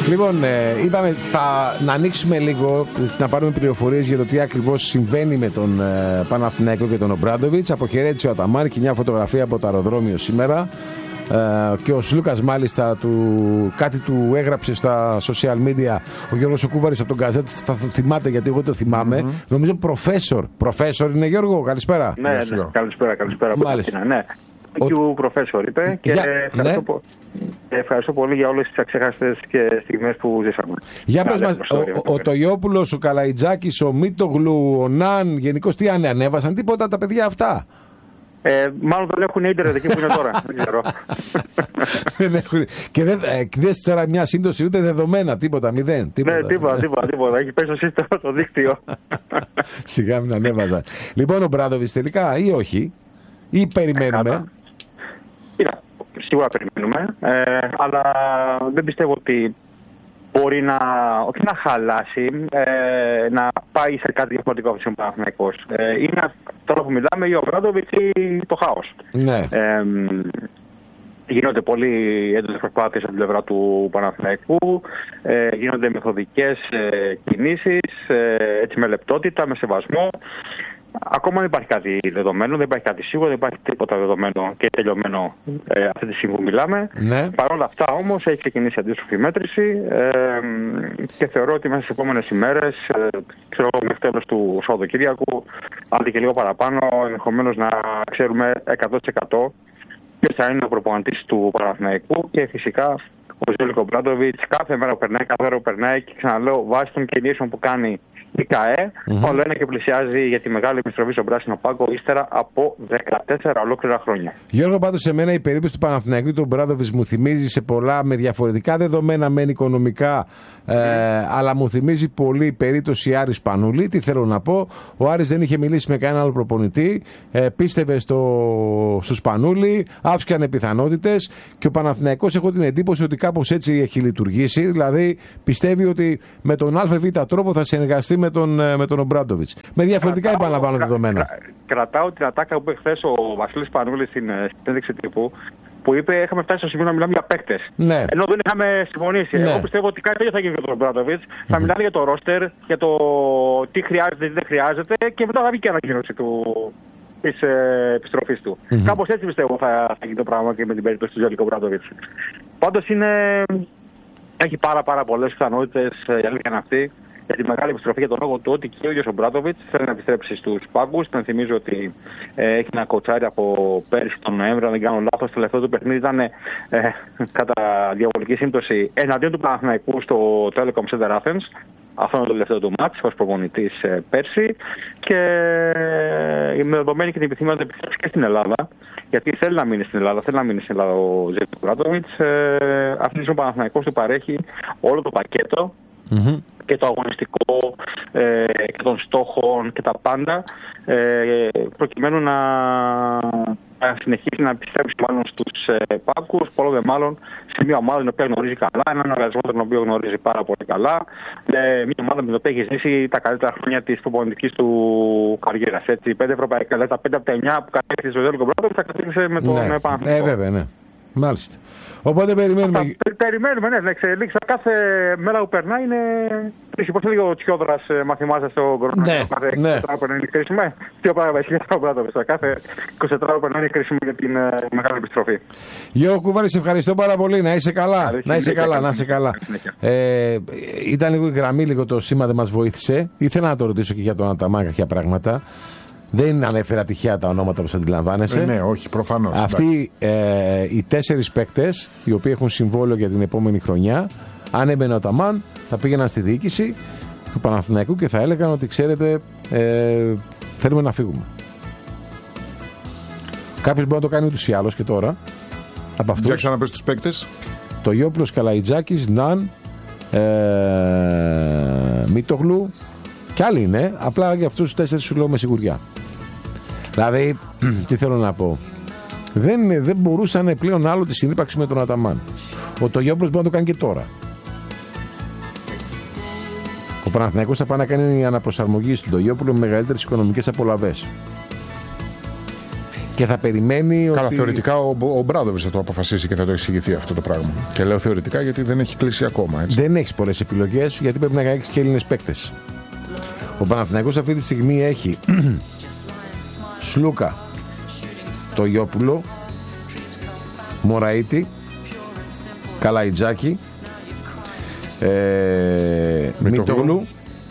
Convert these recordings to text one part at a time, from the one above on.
Λοιπόν, είπαμε να ανοίξουμε λίγο, να πάρουμε πληροφορίες για το τι ακριβώς συμβαίνει με τον Παναθηναϊκό και τον Ομπράντοβιτς. Αποχαιρέτησε ο Αταμάν και μια φωτογραφία από το αεροδρόμιο σήμερα. Και ο Σλούκας μάλιστα κάτι του έγραψε στα social media. Ο Γιώργος ο Κούβαρης από τον Γκαζέτ θα το θυμάται, γιατί εγώ το θυμάμαι. Νομίζω Προφέσορ είναι, Γιώργο, καλησπέρα. Ναι, καλησπέρα. Μάλιστα. Ναι. Ο Προφέσορ είπε και ευχαριστώ πολύ για όλες τις αξέχαστες και στιγμές που ζήσαμε. Για πες μας, ο Τοιόπουλος, ο Καλαϊτζάκης, ο Μίτογλου, ο Ναν, γενικώς τι ανέβασαν, τίποτα τα παιδιά αυτά? Μάλλον δεν έχουν ίντερνετ εκεί που είναι τώρα. Δεν ξέρω. Και δεν τώρα μια σύμπτωση ούτε δεδομένα, τίποτα, μηδέν. Ναι, τίποτα. Έχει πέσει το σύστημα στο δίκτυο. Σιγά μην ανέβαζα. Λοιπόν, ο Ομπράντοβιτς τελικά ή όχι, ή περιμένουμε? Σίγουρα περιμένουμε, αλλά δεν πιστεύω ότι μπορεί όχι να χαλάσει, να πάει σε κάτι διαφορετικό από τον Παναθηναϊκός. Είναι τώρα που μιλάμε ή ο Ομπράντοβιτς ή το χάος. Ναι. Γίνονται πολύ έντονες προσπάθειες από την πλευρά του Παναθηναϊκού, γίνονται μεθοδικές κινήσεις, έτσι με λεπτότητα, με σεβασμό. Ακόμα δεν υπάρχει κάτι δεδομένο, δεν υπάρχει κάτι σίγουρο, δεν υπάρχει τίποτα δεδομένο και τελειωμένο αυτή τη στιγμή που μιλάμε. Ναι. Παρ' όλα αυτά όμως έχει ξεκινήσει αντίστροφη μέτρηση και θεωρώ ότι μέσα στις επόμενες ημέρες, μέχρι τέλος του Σαββατοκύριακου, άντε και λίγο παραπάνω, ενδεχομένως να ξέρουμε 100% ποιος θα είναι ο προπονητής του Παναθηναϊκού και φυσικά ο Ζέλικο Ομπράντοβιτς κάθε μέρα που περνάει και ξαναλέω βάσει των κινήσεων που κάνει η ΚΑΕ, όλο ένα και πλησιάζει για τη μεγάλη επιστροφή στον πράσινο πάγκο ύστερα από 14 ολόκληρα χρόνια. Γιώργο, πάντως σε μένα η περίπτωση του Παναθηναϊκού και του Ομπράντοβιτς μου θυμίζει σε πολλά με διαφορετικά δεδομένα μεν οικονομικά, αλλά μου θυμίζει πολύ η περίπτωση Άρης Σπανούλη. Τι θέλω να πω, ο Άρης δεν είχε μιλήσει με κανένα άλλο προπονητή, πίστευε στο Σπανούλη, αύξανε πιθανότητες και ο Παναθηναϊκός έχω την εντύπωση ότι κάπως έτσι έχει λειτουργήσει, δηλαδή πιστεύει ότι με τον ΑΒ τρόπο θα συνεργαστεί με τον Ομπράντοβιτς. Με διαφορετικά επαναλαμβάνω δεδομένα. Κρατάω την ατάκα που είπε χθες ο Βασίλης Σπανούλης στην συνέντευξη τύπου, που είπε: Είχαμε φτάσει στο σημείο να μιλάμε για παίκτες. Ναι. Ενώ δεν είχαμε συμφωνήσει. Ναι. Εγώ πιστεύω ότι κάτι τέτοιο θα γίνει για τον Ομπράντοβιτς. Θα μιλάνε για το ρόστερ, για το τι χρειάζεται, τι δεν χρειάζεται και μετά θα βγει και ανακοίνωση της επιστροφής του. Κάπως έτσι πιστεύω θα γίνει το πράγμα και με την περίπτωση του Ζέλικο Ομπράντοβιτς. Πάντως έχει πάρα πολλές πιθανότητες, η αλήθεια είναι αυτή, για τη μεγάλη επιστροφή, για τον λόγο του ότι και ο ίδιος ο Ομπράντοβιτς θέλει να επιστρέψει στους πάγκους. Τον θυμίζω ότι έχει ένα κοτσάρι από πέρυσι τον Νοέμβριο, αν δεν κάνω λάθος. Το τελευταίο του παιχνίδι ήταν κατά διαβολική σύμπτωση εναντίον του Παναθηναϊκού στο Telecom Center Athens. Αυτό είναι το τελευταίο του μάτς ως προπονητής πέρσι. Και με δεδομένη και την επιθυμία να επιστρέψει και στην Ελλάδα, γιατί θέλει να μείνει στην Ελλάδα, ο Ζέλικο Ομπράντοβιτς. Αυτή τη ο Παναθηναϊκός του παρέχει όλο το πακέτο. Και το αγωνιστικό και των στόχων και τα πάντα προκειμένου να συνεχίσει να επιστρέψει μάλλον στους πάγκους, πολλό δε μάλλον σε μια ομάδα την οποία γνωρίζει καλά, έναν οργανισμό τον οποίο γνωρίζει πάρα πολύ καλά, μια ομάδα με την οποία έχει ζήσει τα καλύτερα χρόνια της προπονητικής του καριέρας. 5 ευρωπαϊκά, δηλαδή τα 5 από τα 9 που κατέκτησε ο Ζέλικο Ομπράντοβιτς θα κατέκτησε με τον Παναθηναϊκό. Βέβαια, ναι. Μάλιστα. Οπότε περιμένουμε. Περιμένουμε, ναι, να εξελίξει. Κάθε μέρα που περνάει είναι. Πώς έλεγε ο Τσιόδρας, μαθημάζα στο κορονοϊό. Κάθε 24 ώρα που περνάει είναι κρίσιμο. Τι πράγμα έχει αυτό το πράγμα. Κάθε 24 ώρα που περνάει είναι κρίσιμο για την μεγάλη επιστροφή. Γιώργο Κούβαρη, σε ευχαριστώ πάρα πολύ. Να είσαι καλά. Να είσαι καλά. Ήταν λίγο η γραμμή, λίγο το σήμα δεν μας βοήθησε. Ήθελα να το ρωτήσω και για τον Αταμάν κάποια πράγματα. Δεν ανέφερα τυχαία τα ονόματα όπως αντιλαμβάνεσαι. Ναι, όχι, προφανώς. Αυτοί οι 4 παίκτες, οι οποίοι έχουν συμβόλαιο για την επόμενη χρονιά, αν έμπαινε ο Αταμάν, θα πήγαιναν στη διοίκηση του Παναθηναϊκού και θα έλεγαν ότι ξέρετε, θέλουμε να φύγουμε. Κάποιος μπορεί να το κάνει ούτως ή άλλως και τώρα. Από αυτούς. Για ξαναπες τους παίκτες. Τοιόπουλος, Καλαϊτζάκης, Ναν, Μίτογλου. Κι άλλοι είναι, απλά για αυτούς τους 4 σου λέω με σιγουριά. Δηλαδή, τι θέλω να πω. Δεν μπορούσαν πλέον άλλο τη συνύπαρξη με τον Αταμάν. Ο Τοιόπουλος μπορεί να το κάνει και τώρα. Ο Παναθηναϊκός θα πάει να κάνει αναπροσαρμογή στον Τοιόπουλο με μεγαλύτερες οικονομικές απολαβές. Και θα περιμένει. Καλά, ότι... θεωρητικά ο Μπράντοβιτς θα το αποφασίσει και θα το εξηγηθεί αυτό το πράγμα. Και λέω θεωρητικά γιατί δεν έχει κλείσει ακόμα. Έτσι. Δεν έχει πολλές επιλογές, γιατί πρέπει να έχει και Έλληνες παίκτες. Ο Παναθηναϊκός αυτή τη στιγμή έχει Σλούκα, το Γιόπουλο, Μωραΐτη, Καλαϊτζάκη, Μητογλου,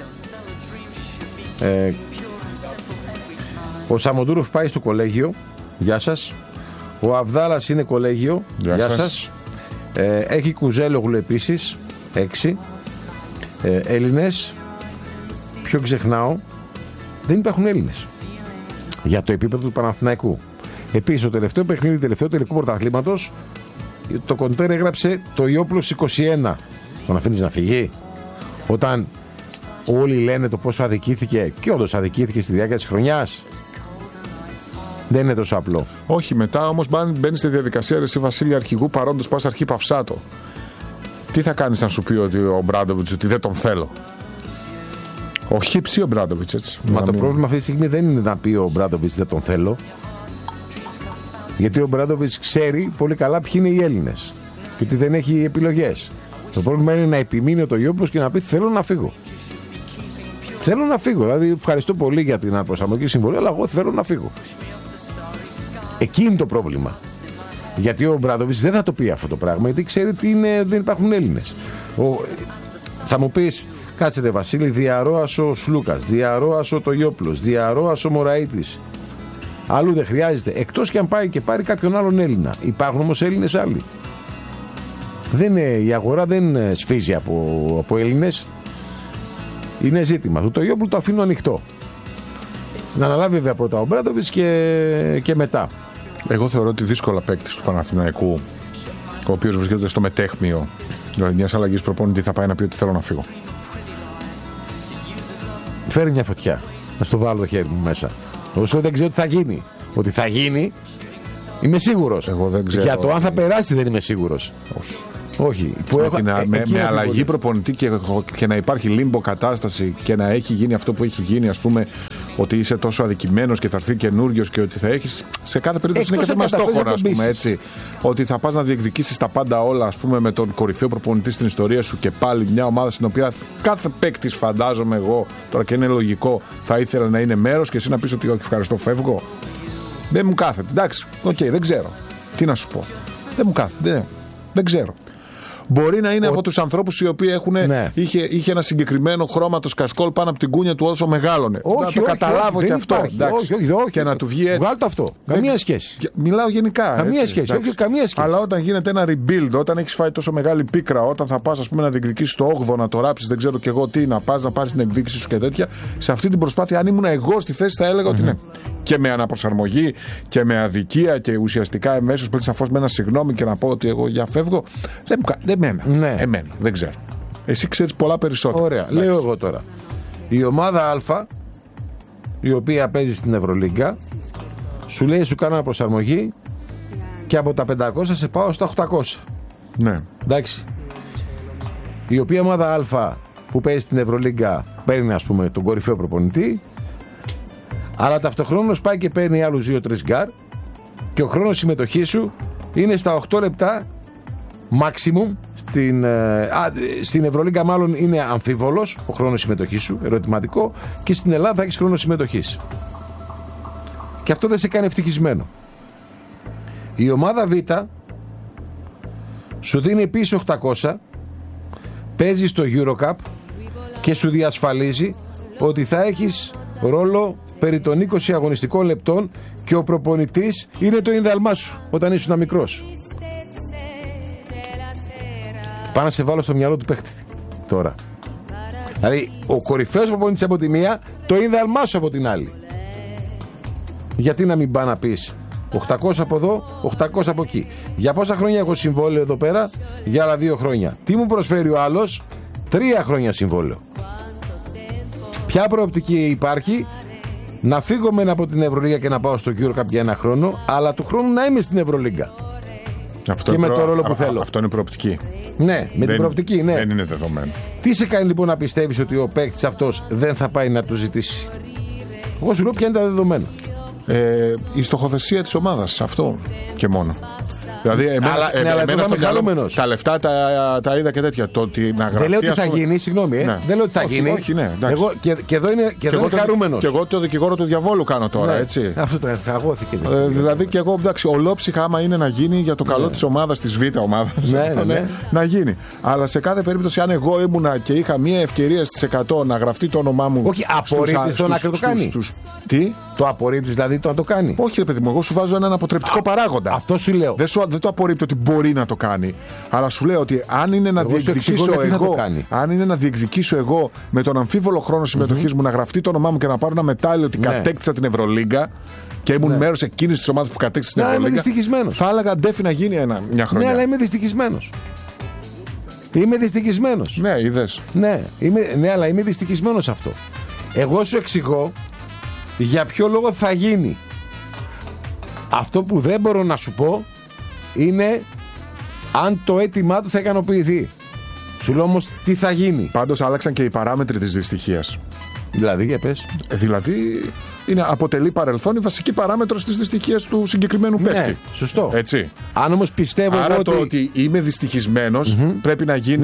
ο Σαμοντούροφ πάει στο κολέγιο. Γεια σας. Ο Αβδάλας είναι κολέγιο. Γεια σας. Έχει Κουζέλογλου επίσης. 6 Έλληνες. Ποιο ξεχνάω? Δεν υπάρχουν Έλληνες για το επίπεδο του Παναθηναϊκού. Επίσης, το τελευταίο παιχνίδι, τελευταίο τελικό πρωταθλήματος, το Κοντέρ έγραψε το Ιόπουλος 21. Τον αφήνεις να φυγεί? Όταν όλοι λένε το πόσο αδικήθηκε, και όντως αδικήθηκε στη διάρκεια της χρονιάς. Δεν είναι τόσο απλό. Όχι, μετά όμως μπαίνει στη διαδικασία εσύ Βασίλη αρχηγού παρόντος πας αρχή Παυσάτο. Τι θα κάνεις να σου πει ότι ο Μπράντοβιτς ότι δεν τον θέλω? Ο χύψη ο Μπράντοβιτς, έτσι. Μα το πρόβλημα αυτή τη στιγμή δεν είναι να πει ο Μπράντοβιτς δεν τον θέλω. Γιατί ο Μπράντοβιτς ξέρει πολύ καλά ποιοι είναι οι Έλληνες και ότι δεν έχει επιλογές. Το πρόβλημα είναι να επιμείνει το Ιόπουλος και να πει θέλω να φύγω. Θέλω να φύγω. Δηλαδή ευχαριστώ πολύ για την προσαρμογή συμβολή, αλλά εγώ θέλω να φύγω. Εκεί είναι το πρόβλημα. Γιατί ο Μπράντοβιτς δεν θα το πει αυτό το πράγμα, γιατί ξέρει ότι δεν υπάρχουν Έλληνες. Θα μου πεις, κάτσετε Βασίλη, διαρροάς ο Σλούκας, διαρροάς ο Τογιόπουλος, διαρροάς ο Μωραΐτης. Αλλού δεν χρειάζεται. Εκτός και αν πάει και πάρει κάποιον άλλον Έλληνα. Υπάρχουν όμως Έλληνες άλλοι. Η αγορά δεν σφίζει από Έλληνες. Είναι ζήτημα. Το Τογιόπουλο το αφήνω ανοιχτό. Να αναλάβει βέβαια πρώτα ο Μπράντοβιτς και μετά. Εγώ θεωρώ ότι δύσκολα παίκτης του Παναθηναϊκού, ο οποίος βρίσκεται στο μετέχμιο, δηλαδή μιας αλλαγής προπονητή, θα πάει να πει ότι θέλω να φύγω. Φέρει μια φωτιά. Να στο βάλω το χέρι μου μέσα. Όσο δεν ξέρω τι θα γίνει. Ότι θα γίνει, είμαι σίγουρος. Εγώ δεν ξέρω. Για το αν θα περάσει δεν είμαι σίγουρος. Όχι. Με αλλαγή προπονητή και να υπάρχει λίμπο κατάσταση και να έχει γίνει αυτό που έχει γίνει, ας πούμε, ότι είσαι τόσο αδικημένος και θα έρθει καινούριος και ότι θα έχεις. Σε κάθε περίπτωση είναι και θέμα στόχων, ας πούμε, έτσι. Ότι θα πας να διεκδικήσεις τα πάντα όλα, ας πούμε, με τον κορυφαίο προπονητή στην ιστορία σου και πάλι μια ομάδα στην οποία κάθε παίκτης, φαντάζομαι εγώ, τώρα και είναι λογικό, θα ήθελα να είναι μέρος και εσύ να πεις ότι όχι, ευχαριστώ, φεύγω. Δεν μου κάθεται. Εντάξει, δεν ξέρω. Τι να σου πω. Δεν μου κάθεται. Δεν ξέρω. Μπορεί να είναι από τους ανθρώπους οι οποίοι είχε ένα συγκεκριμένο χρώμα το σκασκόλ πάνω από την κούνια του όσο μεγάλωνε. Να το καταλάβω και αυτό. Όχι, και να του βγει έτσι. Βγάλω το αυτό. Καμία σχέση. Μιλάω γενικά. Καμία σχέση. Όχι, καμία σχέση. Αλλά όταν γίνεται ένα rebuild, όταν έχεις φάει τόσο μεγάλη πίκρα, όταν θα πας, ας πούμε, να διεκδικήσεις το 8ο, να το ράψεις, δεν ξέρω κι εγώ τι, να πάρεις την εκδίκηση σου και τέτοια. Σε αυτή την προσπάθεια, αν ήμουν εγώ στη θέση, θα έλεγα ότι ναι. Και με αναπροσαρμογή και με αδικία και ουσιαστικά εμέσως πριν σαφώς με ένα συγγνώμη και να πω ότι εγώ για φεύγω. Εμένα, δεν ξέρω. Εσύ ξέρεις πολλά περισσότερα. Ωραία, λέω εγώ τώρα. Η ομάδα Α, η οποία παίζει στην Ευρωλίγκα, σου λέει σου κάνω προσαρμογή και από τα 500 σε πάω στα 800. Ναι. Εντάξει. Η οποία ομάδα Α που παίζει στην Ευρωλίγκα παίρνει, ας πούμε, τον κορυφαίο προπονητή, αλλά ταυτοχρόνως πάει και παίρνει άλλους 2-3 γκάρ και ο χρόνος συμμετοχής σου είναι στα 8 λεπτά maximum. Στην Ευρωλίγκα μάλλον είναι αμφίβολος ο χρόνος συμμετοχής σου, ερωτηματικό, και στην Ελλάδα θα έχεις χρόνο συμμετοχής. Και αυτό δεν σε κάνει ευτυχισμένο. Η ομάδα Β σου δίνει επίσης 800, παίζει στο EuroCup και σου διασφαλίζει ότι θα έχεις ρόλο περί των 20 αγωνιστικών λεπτών και ο προπονητής είναι το ίνδαλμά σου όταν ήσουν μικρός. Πάω να σε βάλω στο μυαλό του παίχτη τώρα. Δηλαδή, ο κορυφαίος προπονητής από τη μία, το ίνδαλμά σου από την άλλη. Γιατί να μην πάει να πεις 800 από εδώ, 800 από εκεί. Για πόσα χρόνια έχω συμβόλαιο εδώ πέρα? Για άλλα 2 χρόνια. Τι μου προσφέρει ο άλλος? 3 χρόνια συμβόλαιο. Ποια προοπτική υπάρχει? Να φύγω μεν από την Ευρωλίγκα και να πάω στο EuroCup για 1 χρόνο, αλλά του χρόνου να είμαι στην Ευρωλίγκα. Αυτό και με το ρόλο που θέλω. Αυτό είναι προοπτική. Ναι, με την προοπτική, ναι. Δεν είναι δεδομένο. Τι σε κάνει λοιπόν να πιστεύεις ότι ο παίκτης αυτός δεν θα πάει να το ζητήσει? Εγώ σου λέω ποια είναι τα δεδομένα. η στοχοθεσία της ομάδας. Αυτό και μόνο. Δηλαδή, τα λεφτά τα είδα και τέτοια. Το ότι να γραφτεί, δεν λέω ότι θα γίνει, συγγνώμη. Ναι. Δεν λέω ότι θα γίνει. Όχι, ναι, εγώ, και εδώ είναι χαρούμενος. Και εγώ το δικηγόρο του διαβόλου κάνω τώρα, ναι. Έτσι. Αυτό το θαγώθηκε. Δηλαδή και εγώ, εντάξει, ολόψυχα άμα είναι να γίνει για το καλό της ομάδας, της Β' ομάδας, να γίνει. Αλλά σε κάθε περίπτωση, αν εγώ ήμουνα και είχα μία ευκαιρία στις 100 να γραφτεί το όνομά μου. Όχι, απορρίπτεις το να το κάνει. Τι? Το απορρίπτεις δηλαδή το να το κάνει. Όχι, ρε παιδί μου, εγώ σου βάζω έναν αποτρεπτικό παράγοντα. Αυτό σου λέω. Δεν το απορρίπτω ότι μπορεί να το κάνει. Αλλά σου λέω ότι αν είναι να διεκδικήσω εγώ με τον αμφίβολο χρόνο συμμετοχής μου να γραφτεί το όνομά μου και να πάρω ένα μετάλλιο ότι κατέκτησα την Ευρωλίγκα και ήμουν μέρος εκείνης της ομάδας που κατέκτησε την Ευρωλίγκα. Θα έλεγα ντέφι να γίνει μια χρονιά. Ναι, αλλά είμαι δυστυχισμένος. Είμαι δυστυχισμένος. Ναι, είδες. Ναι, αλλά είμαι δυστυχισμένος αυτό. Εγώ σου εξηγώ για ποιο λόγο θα γίνει. Αυτό που δεν μπορώ να σου πω είναι αν το αίτημά του θα ικανοποιηθεί. Σου λέω όμως τι θα γίνει. Πάντως άλλαξαν και οι παράμετροι της δυστυχίας. Δηλαδή, για πες. Δηλαδή αποτελεί παρελθόν η βασική παράμετρος της δυστυχίας του συγκεκριμένου παίκτη. Ναι, σωστό. Έτσι. Αν όμως πιστεύω άρα εγώ το ότι είμαι δυστυχισμένος πρέπει να γίνει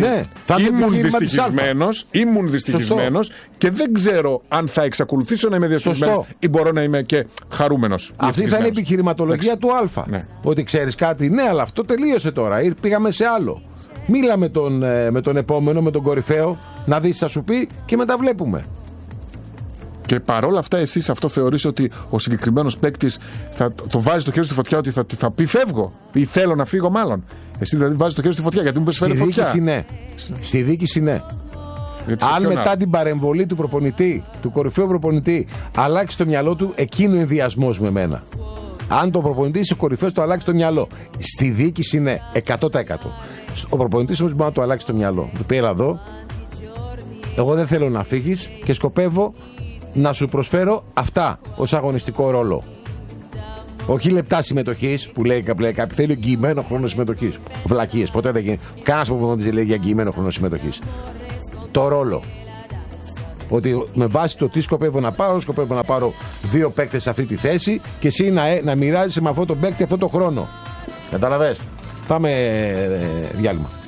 ήμουν δυστυχισμένος και δεν ξέρω αν θα εξακολουθήσω να είμαι δυστυχισμένος ή μπορώ να είμαι και χαρούμενος. Αυτή θα είναι η επιχειρηματολογία του Α. Ναι. Ότι ξέρεις κάτι, ναι, αλλά αυτό τελείωσε τώρα. Πήγαμε σε άλλο. Μίλα με τον επόμενο, με τον κορυφαίο, να δεις τι θα σου πει και μετά βλέπουμε. Και παρόλα αυτά, εσείς αυτό θεωρείς ότι ο συγκεκριμένος παίκτης θα το βάζει το χέρι στη φωτιά, ότι θα πει φεύγω ή θέλω να φύγω, μάλλον. Εσύ δηλαδή βάζεις το χέρι στη φωτιά γιατί μου πες φέρε φωτιά. Στη δίκηση ναι. Αν μετά την παρεμβολή του προπονητή, του κορυφαίου προπονητή, αλλάξει το μυαλό του, εκείνο είναι ενδιασμός με εμένα. Αν το προπονητή ο κορυφαίος του αλλάξει το μυαλό, στη διοίκηση ναι, 100%. Ο προπονητής όμως μπορεί να του αλλάξει το μυαλό. Του πει έλα εδώ, εγώ δεν θέλω να φύγεις και σκοπεύω να σου προσφέρω αυτά ως αγωνιστικό ρόλο. Όχι λεπτά συμμετοχής που λέει κάποιοι, θέλει εγγυημένο χρόνο συμμετοχής. Βλακίες, ποτέ δεν γίνει. Κανένας προπονητής δεν λέει για εγγυημένο χρόνο συμμετοχής. Το ρόλο. Ότι με βάση το τι σκοπεύω να πάρω 2 παίκτες σε αυτή τη θέση και εσύ να μοιράζεσαι με αυτό τον παίκτη αυτό το χρόνο. Καταλαβες. Πάμε διάλειμμα.